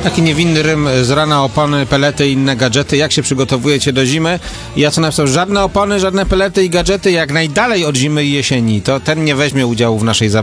Taki niewinny rym z rana: opony, pelety i inne gadżety. Jak się przygotowujecie do zimy? Ja co napisał: żadne opony, żadne pelety i gadżety, jak najdalej od zimy i jesieni. To ten nie weźmie udziału w naszej zabawie.